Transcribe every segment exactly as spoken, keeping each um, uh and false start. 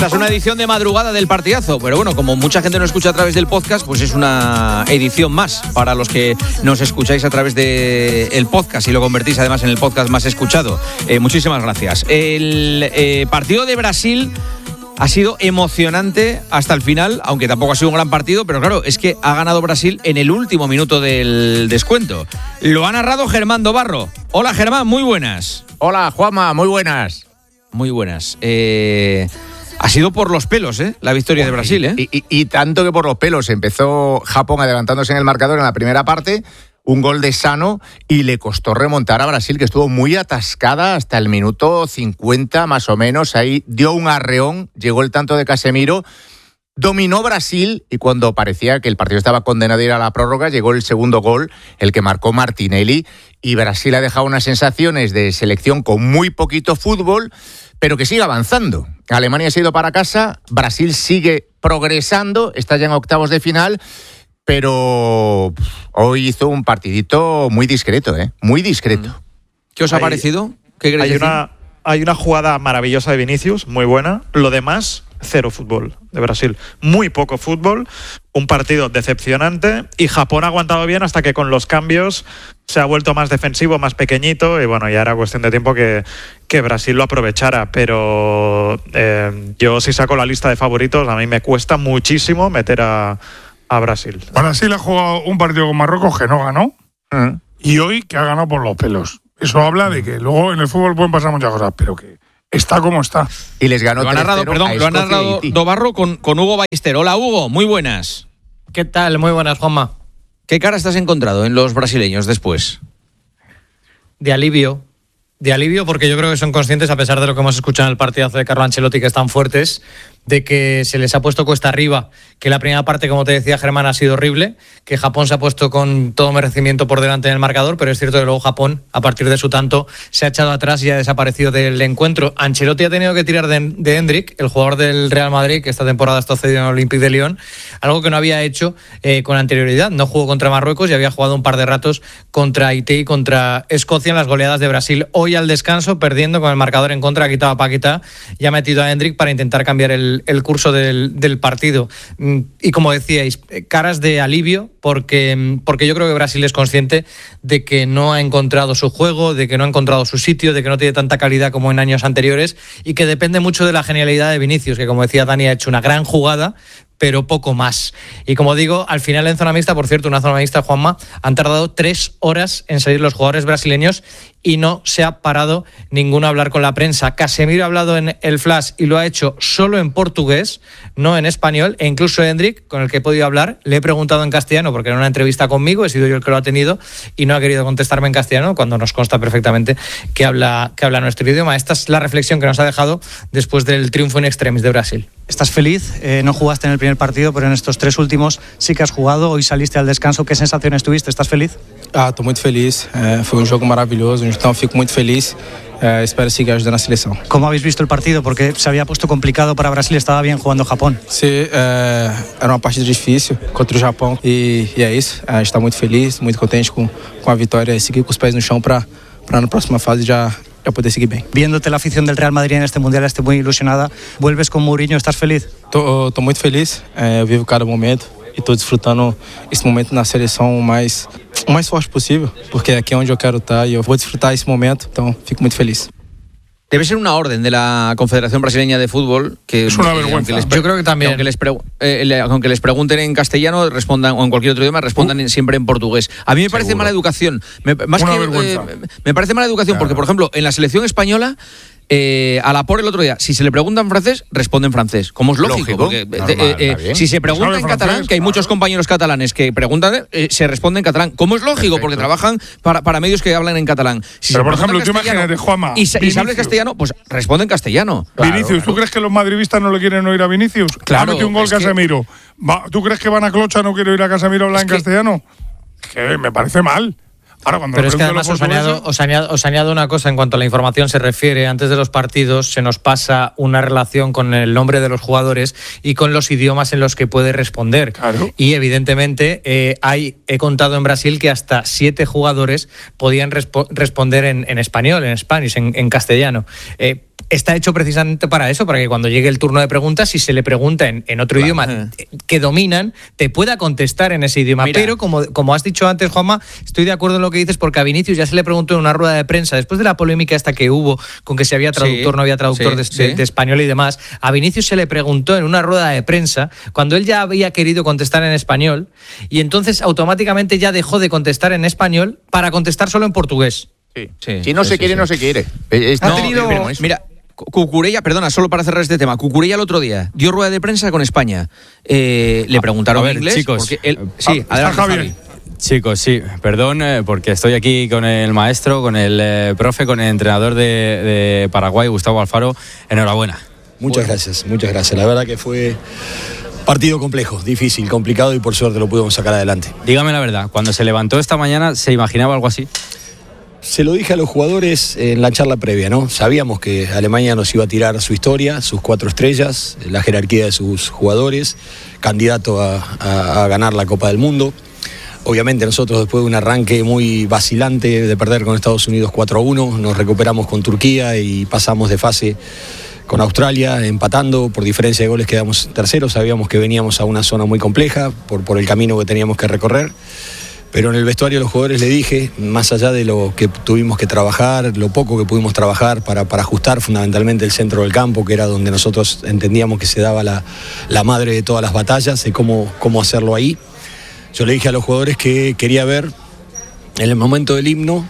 Esta es una edición de madrugada del partidazo, pero bueno, como mucha gente no escucha a través del podcast, pues es una edición más para los que nos escucháis a través del podcast y lo convertís además en el podcast más escuchado. Eh, muchísimas gracias. El eh, partido de Brasil ha sido emocionante hasta el final, aunque tampoco ha sido un gran partido, pero claro, es que ha ganado Brasil en el último minuto del descuento. Lo ha narrado Germán Dobarro. Hola Germán, muy buenas. Hola Juanma, muy buenas. Muy buenas. Eh... Ha sido por los pelos, ¿eh? La victoria de Brasil, ¿eh? Y, y, y tanto que por los pelos. Empezó Japón adelantándose en el marcador en la primera parte, un gol de Sano, y le costó remontar a Brasil, que estuvo muy atascada hasta el minuto cincuenta más o menos. Ahí dio un arreón, llegó el tanto de Casemiro, dominó Brasil, y cuando parecía que el partido estaba condenado a ir a la prórroga, llegó el segundo gol, el que marcó Martinelli, y Brasil ha dejado unas sensaciones de selección con muy poquito fútbol, pero que sigue avanzando. Alemania se ha ido para casa, Brasil sigue progresando, está ya en octavos de final, pero hoy hizo un partidito muy discreto, ¿eh? Muy discreto. ¿Qué os ha hay, parecido? ¿Qué queréis hay decir? Una, hay una jugada maravillosa de Vinicius, muy buena. Lo demás, cero fútbol de Brasil. Muy poco fútbol, un partido decepcionante, y Japón ha aguantado bien hasta que con los cambios se ha vuelto más defensivo, más pequeñito, y bueno, ya era cuestión de tiempo que, que Brasil lo aprovechara. Pero eh, yo si saco la lista de favoritos, a mí me cuesta muchísimo meter a, a Brasil. Brasil ha jugado un partido con Marruecos que no ganó, Mm. y hoy que ha ganado por los pelos. Eso habla de que luego en el fútbol pueden pasar muchas cosas, pero que está como está. Y les ganó Lo ha narrado, perdón, lo ha narrado Dobarro con, con Hugo Ballester. Hola Hugo, muy buenas. ¿Qué tal? Muy buenas, Juanma. ¿Qué cara estás encontrado en los brasileños después? De alivio. De alivio porque yo creo que son conscientes, a pesar de lo que hemos escuchado en el partidazo de Carlo Ancelotti, que están fuertes, de que se les ha puesto cuesta arriba, que la primera parte, como te decía Germán, ha sido horrible, que Japón se ha puesto con todo merecimiento por delante en el marcador, pero es cierto que luego Japón, a partir de su tanto, se ha echado atrás y ha desaparecido del encuentro. Ancelotti ha tenido que tirar de, de Endrick, el jugador del Real Madrid, que esta temporada está cedido en el Olympique de Lyon, algo que no había hecho eh, con anterioridad. No jugó contra Marruecos y había jugado un par de ratos contra Haití y contra Escocia en las goleadas de Brasil. Hoy al descanso, perdiendo con el marcador en contra, ha quitado a Paquetá y ha metido a Endrick para intentar cambiar el el curso del, del partido. Y como decíais, caras de alivio, porque, porque yo creo que Brasil es consciente de que no ha encontrado su juego, de que no ha encontrado su sitio, de que no tiene tanta calidad como en años anteriores, y que depende mucho de la genialidad de Vinicius, que como decía Dani, ha hecho una gran jugada, pero poco más. Y como digo, al final en zona mixta, por cierto, una zona mixta, Juanma, han tardado tres horas en salir los jugadores brasileños y no se ha parado ninguno a hablar con la prensa. Casemiro ha hablado en el Flash y lo ha hecho solo en portugués, no en español, e incluso Endrick, con el que he podido hablar, le he preguntado en castellano, porque era una entrevista conmigo, he sido yo el que lo ha tenido, y no ha querido contestarme en castellano, cuando nos consta perfectamente que habla, que habla nuestro idioma. Esta es la reflexión que nos ha dejado después del triunfo in extremis de Brasil. Estás feliz, eh, no jugaste en el primer partido, pero en estos tres últimos sí que has jugado, hoy saliste al descanso. ¿Qué sensaciones tuviste? ¿Estás feliz? Ah, estou muito feliz, é, foi um jogo maravilhoso, então fico muito feliz, é, espero seguir ajudando a seleção. ¿Cómo habéis visto el partido? Porque se había puesto complicado para Brasil, estaba bien jugando Japón. Sí, é, era uma partida difícil contra o Japão e, e é isso, a gente está muito feliz, muito contente com, com a vitória e seguir com os pés no chão para para na próxima fase já ya poder seguir bien. Viéndote la afición del Real Madrid en este Mundial, estoy muy ilusionada. ¿Vuelves con Mourinho? ¿Estás feliz? Estou muito feliz, é, eu vivo cada momento e estou desfrutando esse momento na seleção o mais, o mais forte possível, porque aqui é onde eu quero estar e eu vou desfrutar esse momento, então fico muito feliz. Debe ser una orden de la Confederación Brasileña de Fútbol que es una eh, vergüenza. Aunque les, Yo creo que también. Aunque les, pre, eh, le, aunque les pregunten en castellano, respondan o en cualquier otro idioma, respondan uh, siempre en portugués. A mí me parece seguro. mala educación. Me, más una que vergüenza. eh, me parece mala educación claro. porque, por ejemplo, en la selección española, Eh, a la por el otro día, si se le pregunta en francés, responde en francés, como es lógico, Lógico, porque normal, eh, eh, si se pregunta ¿Sabe en francés? catalán, que hay Claro. muchos compañeros catalanes que preguntan, eh, se responde en catalán, como es lógico, Perfecto. porque trabajan para, para medios que hablan en catalán. Si Pero, se por pregunta ejemplo, en tú castellano imagínate, Juanma, y, se, y se habla en Vinicius. castellano, pues responde en castellano. Claro, Vinicius, ¿tú claro. crees que los madridistas no le quieren oír a Vinicius? Claro, Ha metido un gol es que- Casemiro. Va, ¿Tú crees que Van a Clocha no quiere oír a Casemiro hablar Es en que- castellano? Que me parece mal. Ahora, cuando Pero le es que pregunten además los os añado, portugueses- os, añado, os añado una cosa en cuanto a la información se refiere. Antes de los partidos se nos pasa una relación con el nombre de los jugadores y con los idiomas en los que puede responder. Claro. Y evidentemente eh, hay, he contado en Brasil que hasta siete jugadores podían respo- responder en, en español, en Spanish, en, en castellano. Eh, está hecho precisamente para eso, para que cuando llegue el turno de preguntas, si se le pregunta en, en otro claro. idioma que dominan, te pueda contestar en ese idioma. Mira. Pero como, como has dicho antes, Juanma, estoy de acuerdo en lo que dices, porque a Vinicius ya se le preguntó en una rueda de prensa, después de la polémica esta que hubo con que si había traductor, sí, no había traductor sí, de, sí. De, de español y demás, a Vinicius se le preguntó en una rueda de prensa cuando él ya había querido contestar en español, y entonces automáticamente ya dejó de contestar en español para contestar solo en portugués. Sí. Sí, si no sí, se sí, quiere, sí. no se quiere. Ha no, tenido... Mira, Cucurella, perdona, solo para cerrar este tema, Cucurella el otro día dio rueda de prensa con España. Eh, le preguntaron en inglés. Chicos, porque él, sí, ah, adelante, Javi. Javi. Chicos, sí, perdón, eh, porque estoy aquí con el maestro, con el eh, profe, con el entrenador de, de Paraguay, Gustavo Alfaro. Enhorabuena. Muchas bueno. gracias, muchas gracias. La verdad que fue partido complejo, difícil, complicado y por suerte lo pudimos sacar adelante. Dígame la verdad, cuando se levantó esta mañana, ¿se imaginaba algo así? Se lo dije a los jugadores en la charla previa, ¿no? Sabíamos que Alemania nos iba a tirar su historia, sus cuatro estrellas, la jerarquía de sus jugadores, candidato a, a, a ganar la Copa del Mundo. Obviamente nosotros después de un arranque muy vacilante de perder con Estados Unidos cuatro a uno, nos recuperamos con Turquía y pasamos de fase con Australia, empatando, por diferencia de goles quedamos terceros, sabíamos que veníamos a una zona muy compleja por, por el camino que teníamos que recorrer. Pero en el vestuario a los jugadores le dije, más allá de lo que tuvimos que trabajar, lo poco que pudimos trabajar para, para ajustar fundamentalmente el centro del campo, que era donde nosotros entendíamos que se daba la, la madre de todas las batallas, de cómo, cómo hacerlo ahí. Yo le dije a los jugadores que quería ver en el momento del himno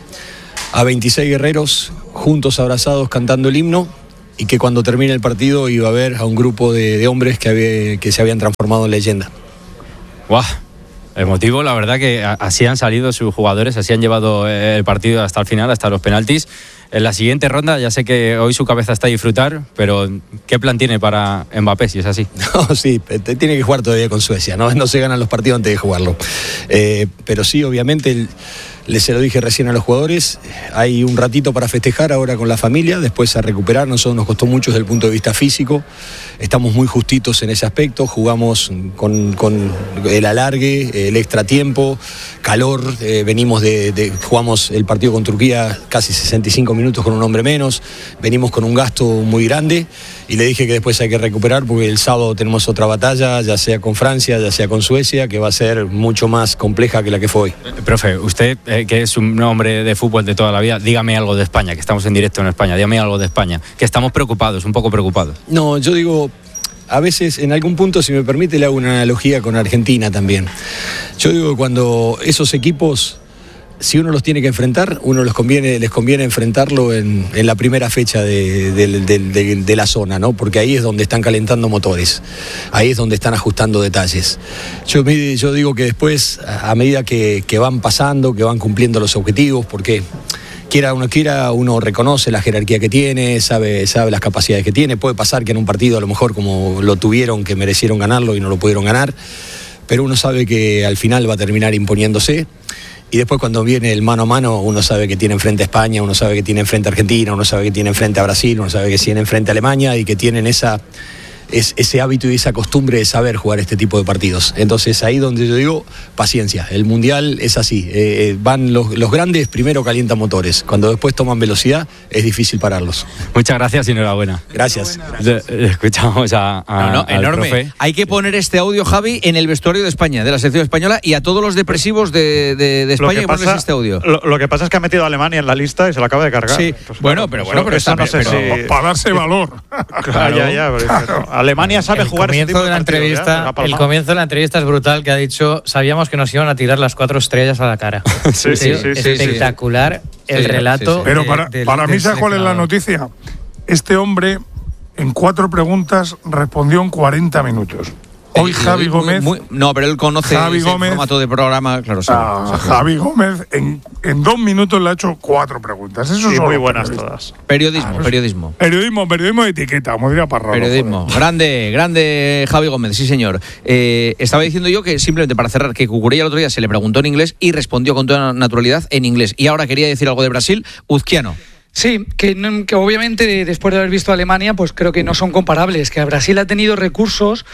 a veintiséis guerreros juntos, abrazados, cantando el himno, y que cuando termine el partido iba a ver a un grupo de, de hombres que, había, que se habían transformado en leyenda. ¡Guau! Emotivo, la verdad que así han salido sus jugadores, así han llevado el partido hasta el final, hasta los penaltis. En la siguiente ronda, ya sé que hoy su cabeza está a disfrutar, pero ¿qué plan tiene para Mbappé si es así? No, sí, tiene que jugar todavía con Suecia, no, no se ganan los partidos antes de jugarlo. Eh, pero sí, obviamente, el, les se lo dije recién a los jugadores, hay un ratito para festejar ahora con la familia, después a recuperar, nosotros nos costó mucho desde el punto de vista físico, estamos muy justitos en ese aspecto, jugamos con, con el alargue, el extra tiempo, calor, eh, venimos de, de, jugamos el partido con Turquía casi sesenta y cinco minutos con un hombre menos, venimos con un gasto muy grande y le dije que después hay que recuperar porque el sábado tenemos otra batalla, ya sea con Francia, ya sea con Suecia, que va a ser mucho más compleja que la que fue hoy. Profe, usted eh, que es un hombre de fútbol de toda la vida, dígame algo de España, que estamos en directo en España, dígame algo de España, que estamos preocupados, un poco preocupados. No, yo digo, a veces en algún punto, si me permite, le hago una analogía con Argentina también. Yo digo que cuando esos equipos, si uno los tiene que enfrentar, uno les conviene, les conviene enfrentarlo en, en la primera fecha de, de, de, de, de la zona, ¿no? Porque ahí es donde están calentando motores, ahí es donde están ajustando detalles. Yo, yo digo que después, a medida que, que van pasando, que van cumpliendo los objetivos, porque quiera uno quiera, uno reconoce la jerarquía que tiene, sabe, sabe las capacidades que tiene, puede pasar que en un partido a lo mejor como lo tuvieron, que merecieron ganarlo y no lo pudieron ganar, pero uno sabe que al final va a terminar imponiéndose. Y después cuando viene el mano a mano, uno sabe que tiene enfrente a España, uno sabe que tiene enfrente a Argentina, uno sabe que tiene enfrente a Brasil, uno sabe que tiene enfrente a Alemania y que tienen esa, es, ese hábito y esa costumbre de saber jugar este tipo de partidos. Entonces ahí donde yo digo, paciencia. El Mundial es así. Eh, van los, los grandes, primero calientan motores. Cuando después toman velocidad, es difícil pararlos. Muchas gracias y enhorabuena. Gracias. gracias. Escuchamos a, a, no, no, al enorme. profe. Hay que poner este audio, Javi, en el vestuario de España, de la selección española, y a todos los depresivos de, de, de España que pones este audio. Lo, lo que pasa es que ha metido a Alemania en la lista y se la acaba de cargar. Sí, pues, bueno, pero bueno, pero, eso no sé pero, si... para darse valor. Claro. Ya, ya, claro. Alemania sabe el jugar comienzo ese tipo de la partidos, entrevista, ya, el comienzo de la entrevista es brutal, que ha dicho, sabíamos que nos iban a tirar las cuatro estrellas a la cara. Sí, sí, sí, sí, espectacular sí, el sí, relato. sí, sí. Pero de, para, del, para mí, ¿sabes cuál es la noticia? Este hombre, en cuatro preguntas, respondió en cuarenta minutos. Hoy Javi muy, Gómez... Muy, no, pero él conoce Javi ese Gómez, formato de programa, claro. Ah, sí, sí, Javi Gómez en, en dos minutos le ha hecho cuatro preguntas. Eso sí, son muy buenas todas. Periodismo, ah, periodismo. Periodismo, periodismo de etiqueta, como diría Parrado. Periodismo. Joder. Grande, grande Javi Gómez, sí señor. Eh, estaba diciendo yo que simplemente para cerrar, que Cucurella el otro día se le preguntó en inglés y respondió con toda naturalidad en inglés. Y ahora quería decir algo de Brasil, Uzquiano. Sí, que, no, que obviamente después de haber visto a Alemania, pues creo que no son comparables, que Brasil ha tenido recursos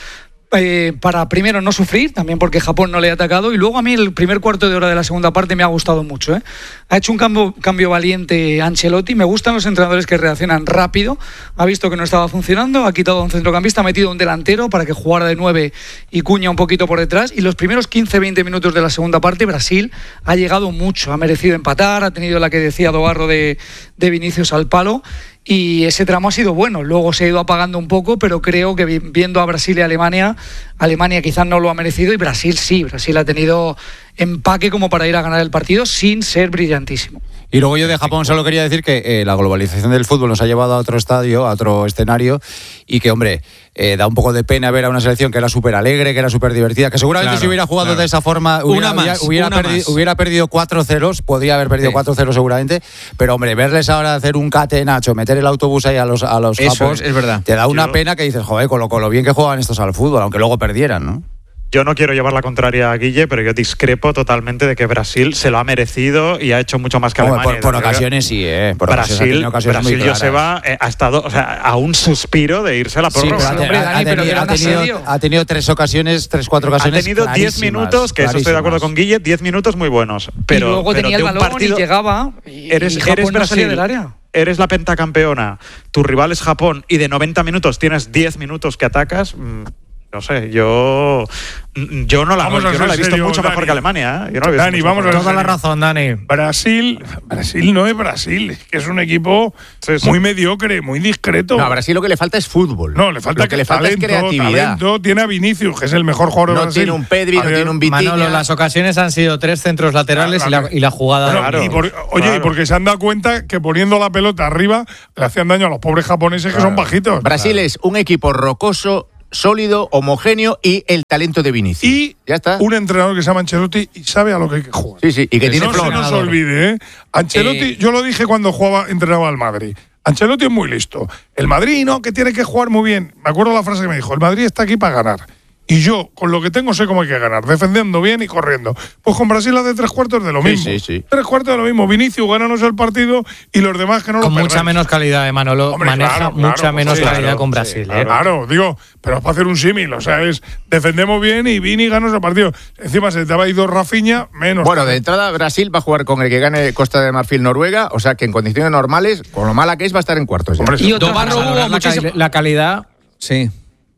eh, para primero no sufrir, también porque Japón no le ha atacado, y luego a mí el primer cuarto de hora de la segunda parte me ha gustado mucho. ¿eh? Ha hecho un cambio, cambio valiente Ancelotti, me gustan los entrenadores que reaccionan rápido, ha visto que no estaba funcionando, ha quitado a un centrocampista, ha metido un delantero para que jugara de nueve y Cuña un poquito por detrás, y los primeros quince a veinte minutos de la segunda parte Brasil ha llegado mucho, ha merecido empatar, ha tenido la que decía Dobarro de, de Vinicius al palo, y ese tramo ha sido bueno. Luego se ha ido apagando un poco, pero creo que viendo a Brasil y Alemania, Alemania quizás no lo ha merecido y Brasil sí. Brasil ha tenido empaque como para ir a ganar el partido sin ser brillantísimo. Y luego yo de Japón solo quería decir que eh, la globalización del fútbol nos ha llevado a otro estadio, a otro escenario, y que, hombre, eh, da un poco de pena ver a una selección que era súper alegre, que era súper divertida, que seguramente claro, si hubiera jugado claro. de esa forma hubiera, una más, hubiera, una perdi- más. hubiera perdido cuatro ceros, podría haber perdido sí. cuatro ceros seguramente, pero, hombre, verles ahora hacer un catenacho, meter el autobús ahí a los, a los Eso japos, es, es verdad. te da una yo... pena que dices, joder, con lo, con lo bien que juegan estos al fútbol, aunque luego perdieran, ¿no? Yo no quiero llevar la contraria a Guille, pero yo discrepo totalmente de que Brasil se lo ha merecido y ha hecho mucho más que Hombre, Alemania. Por, por ocasiones sí, ¿eh? Por Brasil, ocasiones Brasil Joseba eh, ha estado o sea, a un suspiro de irse a la prórroga. Sí, pero ha, Hombre, Dani, ha, pero tenido, ha, tenido, ha tenido tres ocasiones, tres, cuatro ocasiones. Ha tenido diez minutos, que eso estoy de acuerdo con Guille, diez minutos muy buenos. Pero, y luego pero tenía el balón partido, y llegaba y, eres, y Japón eres no Brasil, salía del área. Eres la pentacampeona, tu rival es Japón y de noventa minutos tienes diez minutos que atacas. Mmm, No sé, yo yo no la, yo no la he visto serio, mucho Dani. Mejor que Alemania. ¿eh? Yo no la he visto Dani, vamos a ver. Toda la razón, Dani. Brasil, Brasil no es Brasil, es que es un equipo sí, sí. muy mediocre, muy discreto. No, a Brasil lo que le falta es fútbol. No, le falta, lo que, que le talento, falta es creatividad. Talento. Tiene a Vinicius, que es el mejor jugador no de Brasil. No tiene un Pedri, no tiene un Vitinha. Manolo, las ocasiones han sido tres centros laterales claro, claro. Y, la, y la jugada. Bueno, claro, y por, oye, claro. y porque se han dado cuenta que poniendo la pelota arriba le hacían daño a los pobres japoneses claro. que son bajitos. Brasil claro. es un equipo rocoso, sólido, homogéneo y el talento de Vinicius. Y ya está. Un entrenador que se llama Ancelotti y sabe a lo que hay que jugar. Sí, sí, y que no tiene No flow. se nos olvide, ¿eh? Ancelotti, eh. yo lo dije cuando jugaba, entrenaba al Madrid. Ancelotti es muy listo. El Madrid, no, que tiene que jugar muy bien. Me acuerdo la frase que me dijo, el Madrid está aquí para ganar. Y yo, con lo que tengo, sé cómo hay que ganar, defendiendo bien y corriendo. Pues con Brasil hace tres cuartos de lo mismo. Sí, sí, sí. Tres cuartos de lo mismo. Vinicius, gánanos el partido y los demás que no con lo Con mucha perdáis. menos calidad de Manolo. Hombre, maneja claro, mucha claro, menos sí, calidad claro, con Brasil. Sí, claro, ¿eh? claro, digo, pero es para hacer un símil. O sea, es defendemos bien y Vini ganos el partido. Encima se te va a ir dos Rafinha, menos. Bueno, de entrada, Brasil va a jugar con el que gane Costa de Marfil Noruega. O sea, que en condiciones normales, con lo mala que es, va a estar en cuartos. Ya. Hombre, y Dobarro hubo muchísimo. La calidad. Sí.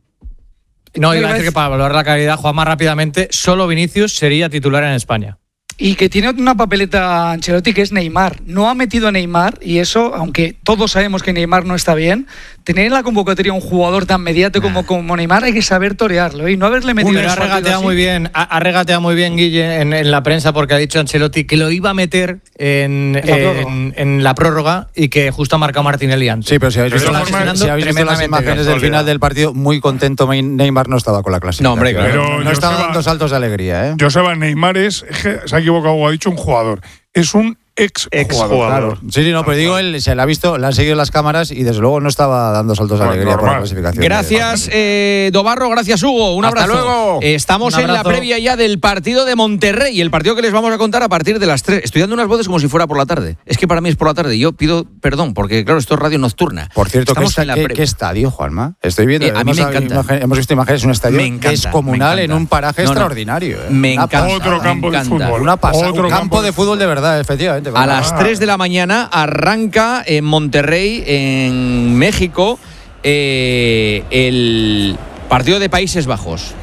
No, iba a decir que para valorar la calidad, jugar más rápidamente, solo Vinicius sería titular en España. Y que tiene una papeleta Ancelotti que es Neymar. No ha metido a Neymar y eso, aunque todos sabemos que Neymar no está bien, tener en la convocatoria un jugador tan mediático nah. como, como Neymar hay que saber torearlo y no haberle metido. Pero ha regateado muy bien, ha, ha regateado muy bien Guille en, en la prensa porque ha dicho Ancelotti que lo iba a meter en, en, la, en, en la prórroga y que justo ha marcado Martinelli antes. Sí, pero si habéis visto, las, si habéis visto las imágenes del final del partido, muy contento Neymar no estaba con la clase. No, hombre, claro. Pero no estaba dando saltos de alegría, ¿eh? Joseba, Neymar es, es que se ha equivocado o ha dicho un jugador. Es un ex jugador. Claro. Sí, sí, no, pero digo, él se le ha visto, le han seguido las cámaras y desde luego no estaba dando saltos de alegría por la clasificación. Gracias, eh, Dobarro, gracias, Hugo. Un Hasta abrazo. luego. Estamos Un en la previa ya del partido de Monterrey, el partido que les vamos a contar a partir de las tres. Estoy dando unas voces como si fuera por la tarde. Es que para mí es por la tarde. Yo pido perdón, porque claro, esto es radio nocturna. Por cierto, ¿qué, está, ¿qué, ¿qué estadio, Juanma? Estoy viendo. Eh, a mí me encanta. Imagen, hemos visto imágenes, un estadio me encanta, que es comunal en un paraje no, no. extraordinario. Eh. Me encanta. Otro campo me encanta. de fútbol. Una pasada. Otro un campo de fútbol de verdad, efectivamente. A las tres de la mañana arranca en Monterrey, en México, eh, el partido de Países Bajos.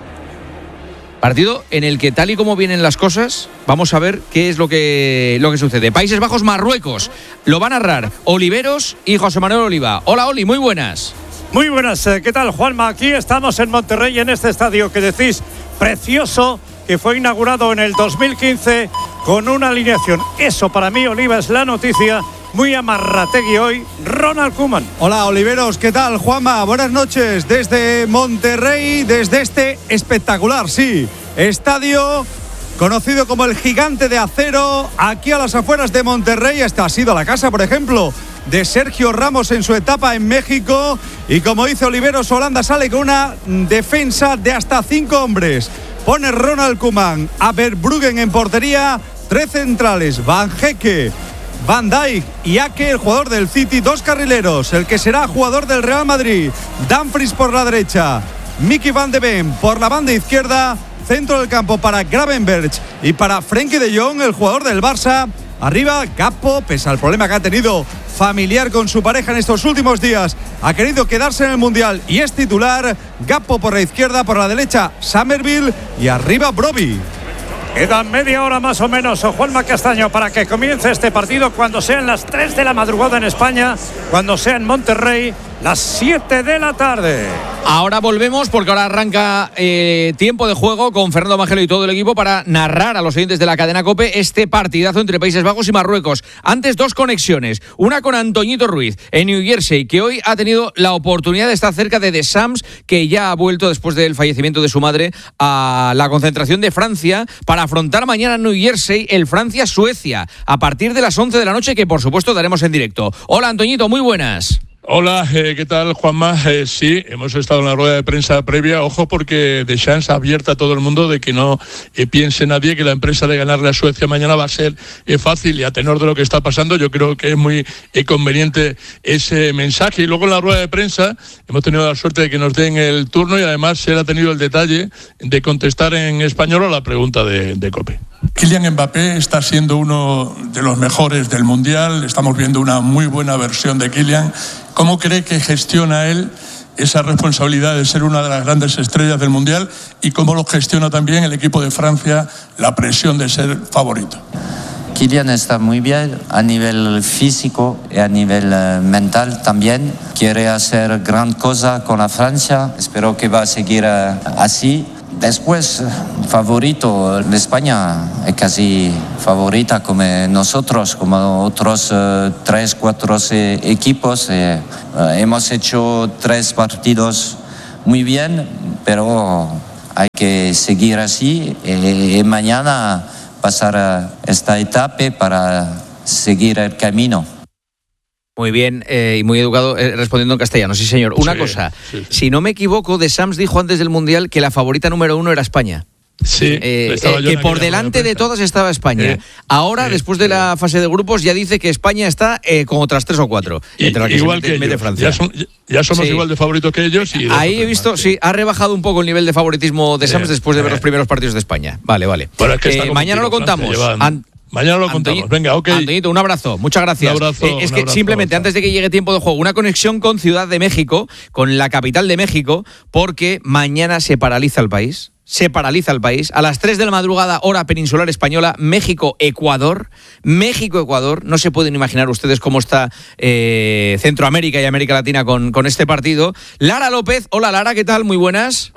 Partido en el que, tal y como vienen las cosas, vamos a ver qué es lo que, lo que sucede. Países Bajos, Marruecos. Lo va a narrar Oliveros y José Manuel Oliva. Hola, Oli, muy buenas. Muy buenas, ¿qué tal, Juanma? Aquí estamos en Monterrey, en este estadio que decís precioso, que fue inaugurado en el dos mil quince con una alineación. Eso para mí, Oliva, es la noticia. Muy amarrategui hoy, Ronald Koeman. Hola, Oliveros, ¿qué tal, Juanma? Buenas noches desde Monterrey, desde este espectacular, sí, estadio conocido como el Gigante de Acero, aquí a las afueras de Monterrey. Esta ha sido la casa, por ejemplo, de Sergio Ramos en su etapa en México. Y como dice Oliveros, Holanda sale con una defensa de hasta cinco hombres. Pone Ronald Koeman a Verbruggen en portería, tres centrales, Van Hecke, Van Dijk y Ake, el jugador del City, dos carrileros, el que será jugador del Real Madrid, Dumfries por la derecha, Mickey van de Ven por la banda izquierda. Centro del campo para Gravenberch y para Frenkie de Jong, el jugador del Barça. Arriba, Gakpo, pese al problema que ha tenido familiar con su pareja en estos últimos días, ha querido quedarse en el Mundial y es titular. Gakpo por la izquierda, por la derecha, Summerville y arriba, Brobbey. Queda media hora más o menos, o Juanma Castaño, para que comience este partido cuando sean las tres de la madrugada en España, cuando sea en Monterrey las siete de la tarde. Ahora volvemos porque ahora arranca eh, tiempo de juego con Fernando Mangelo y todo el equipo para narrar a los oyentes de la cadena COPE este partidazo entre Países Bajos y Marruecos. Antes, dos conexiones. Una con Antoñito Ruiz en New Jersey, que hoy ha tenido la oportunidad de estar cerca de Deschamps, que ya ha vuelto después del fallecimiento de su madre a la concentración de Francia para afrontar mañana en New Jersey el Francia-Suecia a partir de las once de la noche, que por supuesto daremos en directo. Hola Antoñito, muy buenas. Hola, eh, ¿qué tal, Juanma? Eh, sí, hemos estado en la rueda de prensa previa. Ojo, porque Deschamps advierte a todo el mundo de que no eh, piense nadie que la empresa de ganarle a Suecia mañana va a ser eh, fácil, y a tenor de lo que está pasando, yo creo que es muy eh, conveniente ese mensaje. Y luego en la rueda de prensa hemos tenido la suerte de que nos den el turno y además él ha tenido el detalle de contestar en español a la pregunta de, de COPE. Kylian Mbappé está siendo uno de los mejores del Mundial, estamos viendo una muy buena versión de Kylian. ¿Cómo cree que gestiona él esa responsabilidad de ser una de las grandes estrellas del Mundial y cómo lo gestiona también el equipo de Francia la presión de ser favorito? Kylian está muy bien a nivel físico y a nivel uh, mental también. Quiere hacer gran cosa con la Francia, espero que va a seguir uh, así. Después, favorito, España es casi favorita como nosotros, como otros eh, tres, cuatro eh, equipos. Eh, eh, hemos hecho tres partidos muy bien, pero hay que seguir así y, y mañana pasar esta etapa para seguir el camino. Muy bien eh, y muy educado eh, respondiendo en castellano, sí señor. Una sí, cosa, sí, sí. Si no me equivoco, Deschamps dijo antes del Mundial que la favorita número uno era España. Sí, eh, eh, que por delante de todas estaba España. Eh, Ahora, eh, después de la fase de grupos, ya dice que España está eh, con otras tres o cuatro. Y, entre la que igual se mete, que mete Francia. Ya, son, ya somos sí. igual de favoritos que ellos. Y ahí he visto, más, sí. sí, ha rebajado un poco el nivel de favoritismo de Deschamps eh, después de ver eh. los primeros partidos de España. Vale, vale. Bueno, es que eh, mañana lo contamos. Mañana lo contamos. Antoñito, Venga, ok. Antoñito, un abrazo. Muchas gracias. Un abrazo, eh, es un que abrazo, simplemente abrazo. Antes de que llegue tiempo de juego, una conexión con Ciudad de México, con la capital de México, porque mañana se paraliza el país. Se paraliza el país. A las tres de la madrugada, hora peninsular española, México-Ecuador. México-Ecuador. No se pueden imaginar ustedes cómo está eh, Centroamérica y América Latina con, con este partido. Lara López. Hola, Lara, ¿qué tal? Muy buenas.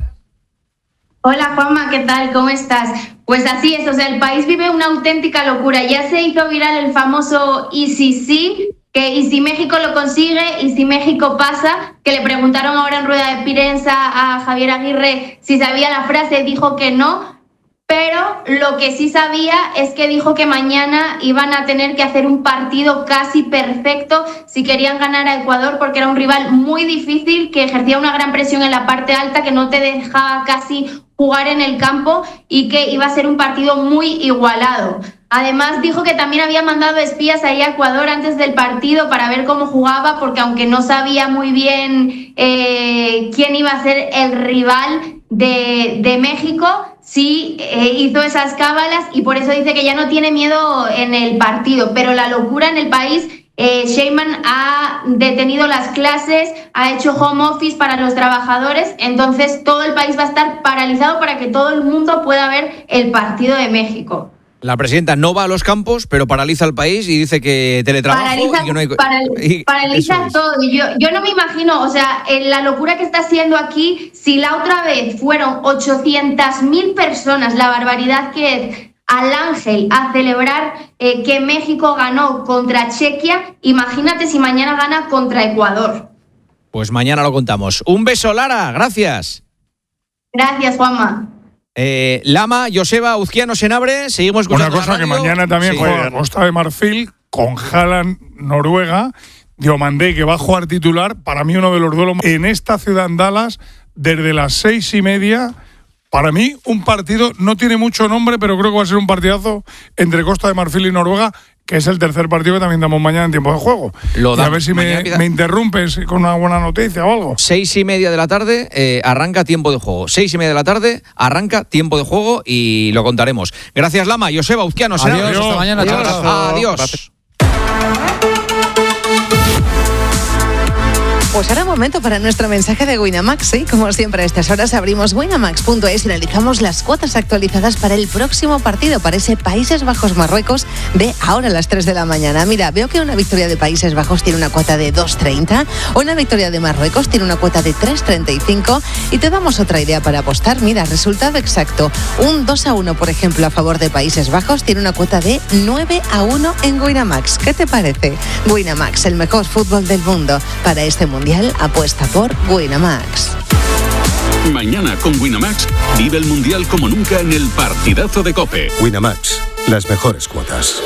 Hola Juanma, ¿qué tal? ¿Cómo estás? Pues así es, o sea, el país vive una auténtica locura. Ya se hizo viral el famoso y si sí, que y si México lo consigue, y si México pasa, que le preguntaron ahora en rueda de prensa a Javier Aguirre si sabía la frase, dijo que no, pero lo que sí sabía es que dijo que mañana iban a tener que hacer un partido casi perfecto si querían ganar a Ecuador, porque era un rival muy difícil, que ejercía una gran presión en la parte alta, que no te dejaba casi jugar en el campo y que iba a ser un partido muy igualado. Además dijo que también había mandado espías ahí a Ecuador antes del partido para ver cómo jugaba, porque aunque no sabía muy bien eh, quién iba a ser el rival de, de México, sí eh, hizo esas cábalas y por eso dice que ya no tiene miedo en el partido. Pero la locura en el país, eh, Sheinbaum ha detenido las clases, ha hecho home office para los trabajadores, entonces todo el país va a estar paralizado para que todo el mundo pueda ver el partido de México. La presidenta no va a los campos, pero paraliza el país y dice que teletrabajo paraliza, y que no hay... paral, y paraliza todo. Yo, yo no me imagino, o sea, la locura que está haciendo aquí, si la otra vez fueron ochocientas mil personas, la barbaridad que es, al Ángel a celebrar eh, que México ganó contra Chequia, imagínate si mañana gana contra Ecuador. Pues mañana lo contamos. Un beso, Lara, gracias. Gracias, Juanma. Eh, Lama, Joseba, Uzquiano, Senabre, seguimos escuchando. Una cosa que mañana también sí, juega Costa de Marfil con Haaland, Noruega, Diomandé, que va a jugar titular. Para mí uno de los duelos en esta ciudad, en Dallas, desde las seis y media. Para mí un partido, no tiene mucho nombre, pero creo que va a ser un partidazo entre Costa de Marfil y Noruega. que es el tercer partido que también damos mañana en tiempo de juego. Lo y a ver si me, me interrumpes con una buena noticia o algo. Seis y media de la tarde eh, arranca tiempo de juego. Seis y media de la tarde arranca tiempo de juego y lo contaremos. Gracias, Lama. Joseba Uzquiano. Adiós, adiós, hasta mañana. Adiós. Adiós. Adiós. Gracias. Pues ahora momento para nuestro mensaje de Winamax, ¿sí? Como siempre a estas horas abrimos winamax punto es y analizamos las cuotas actualizadas para el próximo partido, para ese Países Bajos-Marruecos de ahora a las tres de la mañana. Mira, veo que una victoria de Países Bajos tiene una cuota de dos treinta, una victoria de Marruecos tiene una cuota de tres treinta y cinco y te damos otra idea para apostar. Mira, resultado exacto, un dos a uno, por ejemplo, a favor de Países Bajos tiene una cuota de nueve a uno en Winamax. ¿Qué te parece? Winamax, el mejor fútbol del mundo. Para este mundial, apuesta por Winamax. Mañana con Winamax vive el Mundial como nunca en el partidazo de COPE. Winamax, las mejores cuotas.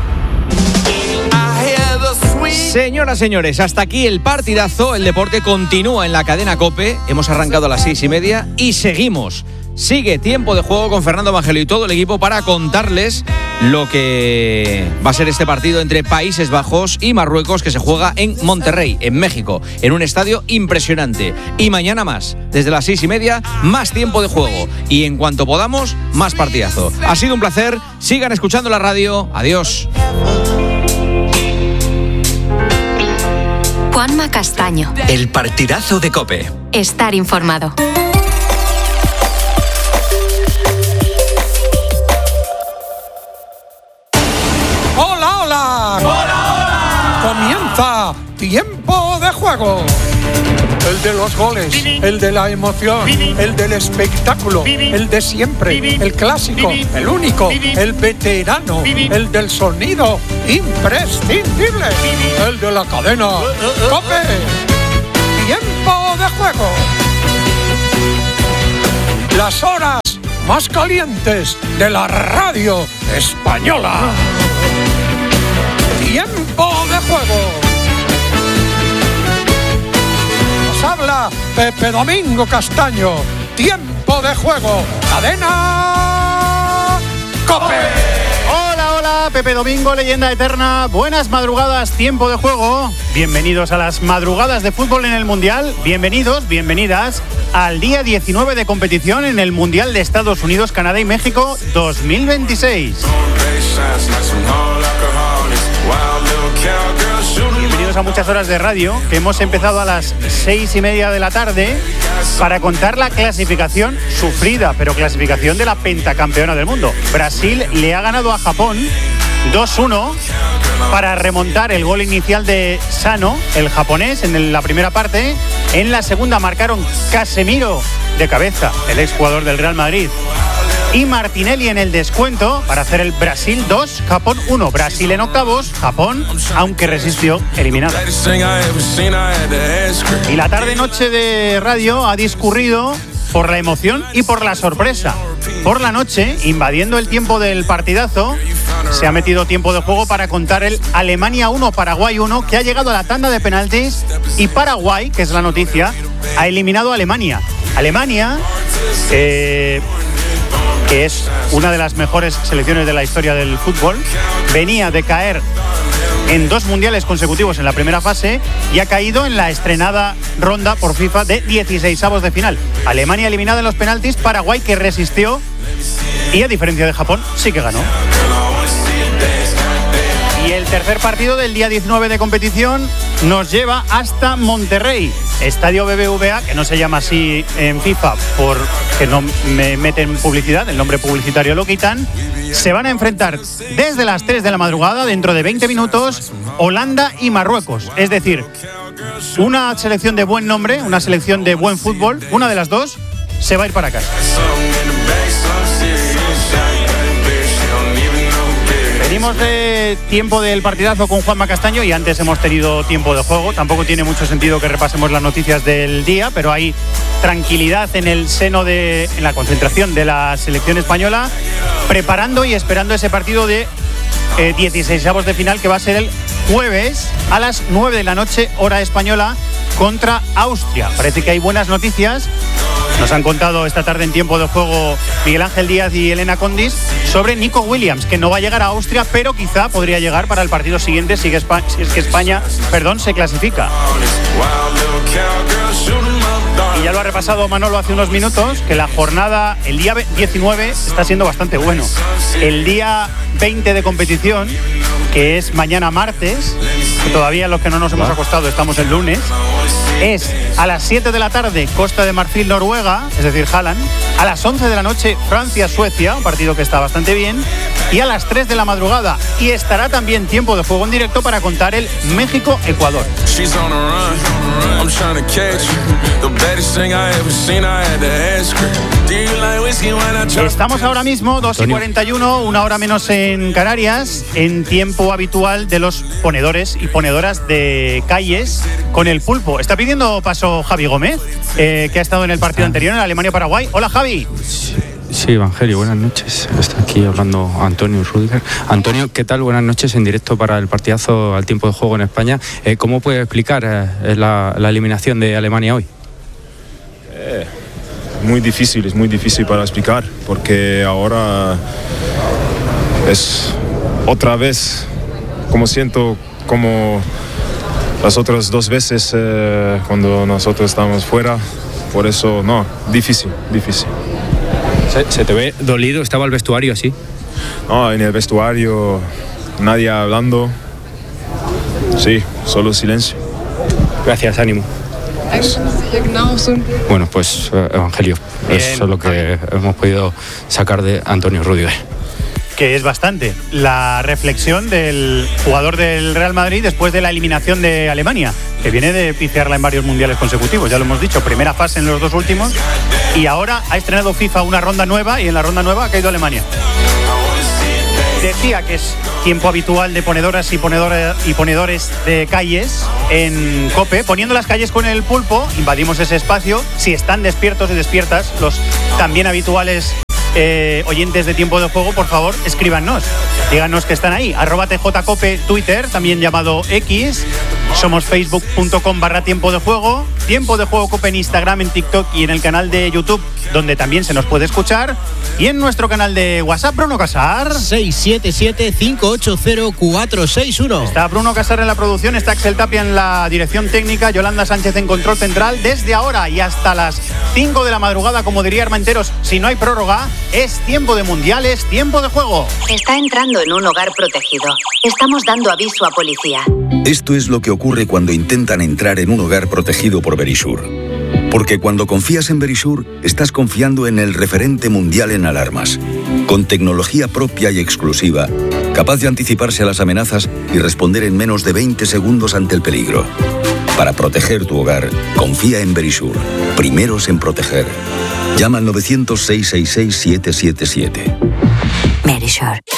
Señoras, señores, hasta aquí el partidazo. El deporte continúa en la cadena COPE. Hemos arrancado a las seis y media y seguimos. Sigue tiempo de juego con Fernando Evangelio y todo el equipo para contarles lo que va a ser este partido entre Países Bajos y Marruecos, que se juega en Monterrey, en México, en un estadio impresionante. Y mañana más, desde las seis y media, más tiempo de juego. Y en cuanto podamos, más partidazo. Ha sido un placer. Sigan escuchando la radio. Adiós. Juanma Castaño. El partidazo de COPE. Estar informado. ¡Hola, hola! ¡Hola, hola! Comienza Tiempo de Juego. El de los goles, el de la emoción, el del espectáculo, el de siempre, el clásico, el único, el veterano, el del sonido imprescindible, el de la cadena COPE. Tiempo de Juego. Las horas más calientes de la radio española. Tiempo de Juego. Nos habla Pepe Domingo Castaño. Tiempo de Juego. Cadena COPE. Hola, hola, Pepe Domingo, leyenda eterna. Buenas madrugadas, tiempo de juego. Bienvenidos a las madrugadas de fútbol en el Mundial. Bienvenidos, bienvenidas al día diecinueve de competición en el Mundial de Estados Unidos, Canadá y México dos mil veintiséis. Bienvenidos a muchas horas de radio que hemos empezado a las seis y media de la tarde para contar la clasificación sufrida, pero clasificación de la pentacampeona del mundo. Brasil le ha ganado a Japón dos uno para remontar el gol inicial de Sano, el japonés, en la primera parte. En la segunda marcaron Casemiro de cabeza, el exjugador del Real Madrid, y Martinelli en el descuento para hacer el Brasil dos, Japón uno. Brasil en octavos, Japón, aunque resistió, eliminada. Y la tarde-noche de radio ha discurrido por la emoción y por la sorpresa. Por la noche, invadiendo el tiempo del partidazo, se ha metido tiempo de juego para contar el Alemania uno, Paraguay uno, que ha llegado a la tanda de penaltis, y Paraguay, que es la noticia, ha eliminado a Alemania. Alemania, eh, que es una de las mejores selecciones de la historia del fútbol, venía de caer en dos mundiales consecutivos en la primera fase y ha caído en la estrenada ronda por FIFA de dieciseisavos de final. Alemania eliminada en los penaltis, Paraguay que resistió y, a diferencia de Japón, sí que ganó. Y el tercer partido del día diecinueve de competición nos lleva hasta Monterrey, Estadio B B V A, que no se llama así en FIFA porque no me meten publicidad, el nombre publicitario lo quitan. Se van a enfrentar desde las tres de la madrugada, dentro de veinte minutos, Holanda y Marruecos. Es decir, una selección de buen nombre, una selección de buen fútbol, una de las dos se va a ir para casa. Venimos de tiempo del partidazo con Juanma Castaño y antes hemos tenido tiempo de juego. Tampoco tiene mucho sentido que repasemos las noticias del día, pero hay tranquilidad en el seno de, en la concentración de la selección española, preparando y esperando ese partido de eh, dieciseisavos de final, que va a ser el jueves a las nueve de la noche, hora española, contra Austria. Parece que hay buenas noticias Nos han contado esta tarde en Tiempo de Juego Miguel Ángel Díaz y Elena Condis sobre Nico Williams, que no va a llegar a Austria, pero quizá podría llegar para el partido siguiente si es que España, perdón, se clasifica. Y ya lo ha repasado Manolo hace unos minutos, que la jornada, el día diecinueve, está siendo bastante bueno. El día veinte de competición, que es mañana martes, que todavía los que no nos hemos acostado estamos el lunes, es a las siete de la tarde Costa de Marfil, Noruega, es decir, Haaland. A las once de la noche Francia-Suecia, un partido que está bastante bien. Y a las tres de la madrugada, y estará también Tiempo de Juego en directo para contar el México-Ecuador. Estamos ahora mismo, dos y cuarenta y uno, una hora menos en Canarias, en tiempo habitual de los ponedores y ponedoras de calles con el pulpo. Está pidiendo paso Javi Gómez, eh, que ha estado en el partido anterior en Alemania-Paraguay. Hola, Javi. Sí. Sí, Evangelio, buenas noches. Está aquí hablando Antonio Rüdiger. Antonio, ¿qué tal? Buenas noches en directo para el partidazo al Tiempo de Juego en España. Eh, ¿Cómo puede explicar eh, la, la eliminación de Alemania hoy? Eh, muy difícil, es muy difícil para explicar, porque ahora es otra vez, como siento, como las otras dos veces eh, cuando nosotros estábamos fuera. Por eso, no, difícil, difícil. ¿Se, se te ve dolido? ¿Estaba el vestuario así? No, en el vestuario nadie hablando. Sí, solo silencio. Gracias, ánimo. Bueno, pues Evangelio, Bien. Eso es lo que hemos podido sacar de Antonio Rüdiger. Que es bastante. La reflexión del jugador del Real Madrid después de la eliminación de Alemania, que viene de pifiarla en varios mundiales consecutivos, ya lo hemos dicho, primera fase en los dos últimos, y ahora ha estrenado FIFA una ronda nueva, y en la ronda nueva ha caído Alemania. Decía que es tiempo habitual de ponedoras y, ponedora, y ponedores de calles en COPE, poniendo las calles con el pulpo, invadimos ese espacio. Si están despiertos y despiertas, los también habituales Eh, oyentes de Tiempo de Juego, por favor, escríbanos, díganos que están ahí. Arroba tjcope Twitter, también llamado X. Somos facebook.com barra Tiempo de Juego. Tiempo de Juego Cope en Instagram, en TikTok y en el canal de YouTube, donde también se nos puede escuchar. Y en nuestro canal de WhatsApp, Bruno Casar. seis siete siete, cinco ocho cero, cuatro seis uno. Está Bruno Casar en la producción, está Axel Tapia en la dirección técnica, Yolanda Sánchez en control central. Desde ahora y hasta las cinco de la madrugada, como diría Armenteros, si no hay prórroga, es tiempo de mundiales, tiempo de juego. Está entrando en un hogar protegido. Estamos dando aviso a policía. Esto es lo que ocurre cuando intentan entrar en un hogar protegido por Verisure. Porque cuando confías en Verisure, estás confiando en el referente mundial en alarmas. Con tecnología propia y exclusiva, capaz de anticiparse a las amenazas y responder en menos de veinte segundos ante el peligro. Para proteger tu hogar, confía en Verisure. Primeros en proteger. Llama al nueve cero cero, seis seis seis, siete siete siete. Verisure.